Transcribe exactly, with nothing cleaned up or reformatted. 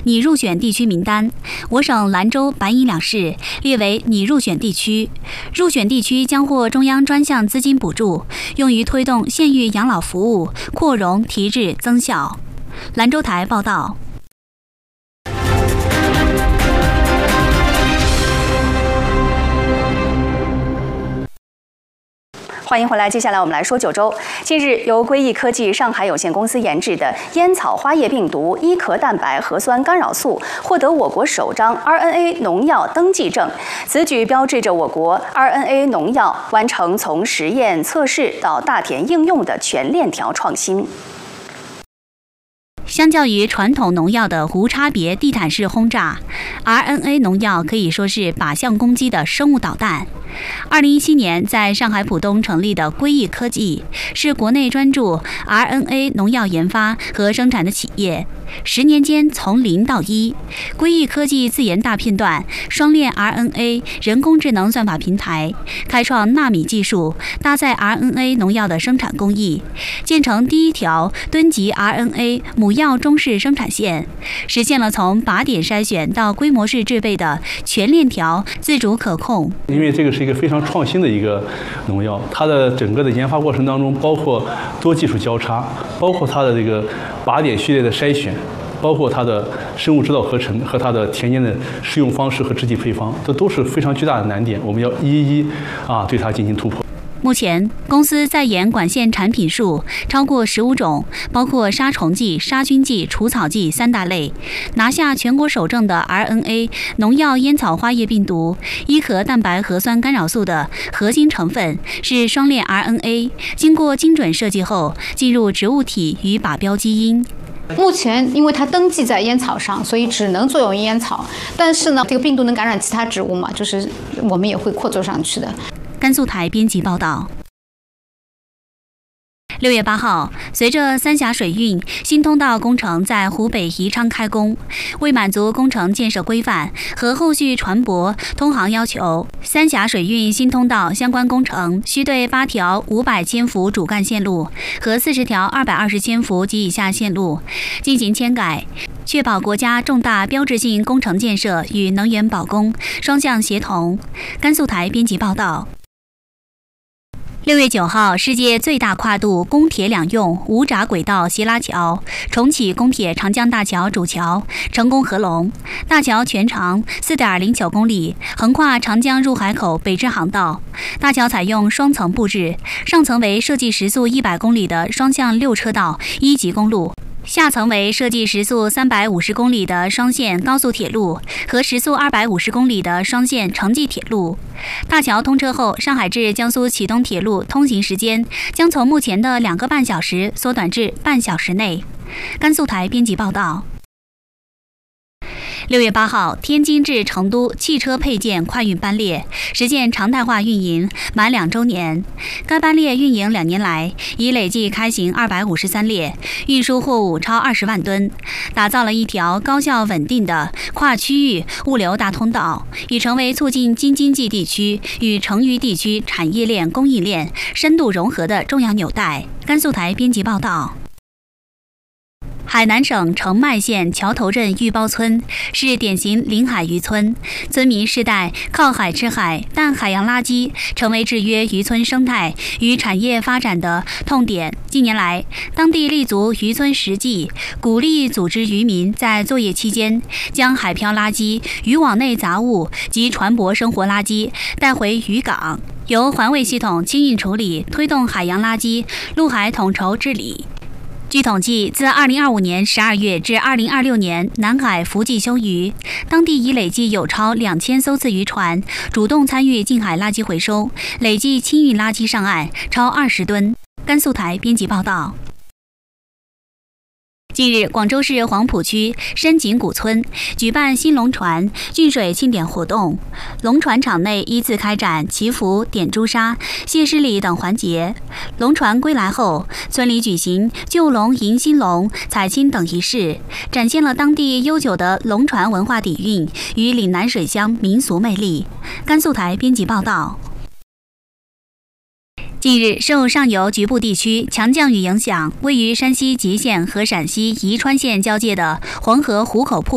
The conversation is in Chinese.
拟入选地区名单，我省兰州白银两市列为拟入选地区。入选地区将获中央专项资金补助，用于推动县域养老服务扩容提质增效。兰州台报道。 欢迎回来，接下来我们来说九州。近日，由归益科技上海有限公司研制的烟草花叶病毒伊壳蛋白核酸干扰素获得我国首张 R N A 农药登记证，此举标志着我国 R N A 农药完成从实验测试到大田应用的全链条创新。 相较于传统农药的无差别地毯式轰炸 ，R N A 农药可以说是靶向攻击的生物导弹。二零一七年，在上海浦东成立的归益科技，是国内专注 R N A 农药研发和生产的企业。十年间从零到一，归益科技自研大片段双链 R N A 人工智能算法平台，开创纳米技术，搭载 R N A 农药的生产工艺，建成第一条吨级 R N A 母药中式生产线，实现了从靶点筛选到规模式制备的全链条自主可控。 因为这个是一个非常创新的一个农药，它的整个的研发过程当中，包括多技术交叉，包括它的这个靶点序列的筛选，包括它的生物指导合成和它的田间的施用方式和制剂配方，这都是非常巨大的难点，我们要一一啊对它进行突破。 目前，公司在研管线产品数超过十五种，包括杀虫剂、杀菌剂、除草剂三大类，拿下全国首证的 R N A 农药烟草花叶病毒伊壳蛋白核酸干扰素的核心成分是双链 R N A， 经过精准设计后进入植物体与靶标基因。 目前，因为它登记在烟草上，所以只能作用于烟草。但是呢，这个病毒能感染其他植物嘛？就是我们也会扩作上去的。 甘肃台编辑报道。六月八号，随着三峡水运新通道工程在湖北宜昌开工，为满足工程建设规范和后续船舶通航要求，三峡水运新通道相关工程需对八条五百千伏主干线路和四十条二百二十千伏及以下线路进行迁改，确保国家重大标志性工程建设与能源保供双向协同。甘肃台编辑报道。六月九号，世界最大跨度公铁两用无闸轨道斜拉桥重启公铁长江大桥主桥成功合龙，大桥全长 四点零九公里，横跨长江入海口北支航道。大桥采用双层布置，上层为设计时速一百公里的双向六车道一级公路，下层为设计时速三百五十公里的双线高速铁路和时速二百五十公里的双线城际铁路。大桥通车后，上海至江苏启东铁路通行时间将从目前的两个半小时缩短至半小时内。甘肃台编辑报道。六月八号，天津至成都汽车配件快运班列实现常态化运营满两周年。该班列运营两年来，已累计开行二百五十三列，运输货物超二十万吨，打造了一条高效稳定的跨区域物流大通道，已成为促进京津冀地区与成渝地区产业链供应链深度融合的重要纽带。甘肃台编辑报道。海南省澄迈县桥头镇玉包村是典型临海渔村，村民世代靠海吃海，但海洋垃圾成为制约渔村生态与产业发展的痛点。近年来，当地立足渔村实际，鼓励组织渔民在作业期间将海漂垃圾、渔网内杂物及船舶生活垃圾带回渔港，由环卫系统清运处理，推动海洋垃圾陆海统筹治理。据统计，自二零二五年十二月至二零二六年，南海伏季休渔，当地已累计有超两千艘次渔船主动参与近海垃圾回收，累计清运垃圾上岸超二十吨。甘肃台编辑报道。近日，广州市黄埔区深井古村举办新龙船浚水庆典活动，龙船场内依次开展祈福、点朱砂、谢师礼等环节。龙船归来后，村里举行救龙迎新龙、采青等仪式，展现了当地悠久的龙船文化底蕴与岭南水乡民俗魅力。甘肃台编辑报道。近日，受上游局部地区强降雨影响，位于山西吉县和陕西宜川县交界的黄河壶口瀑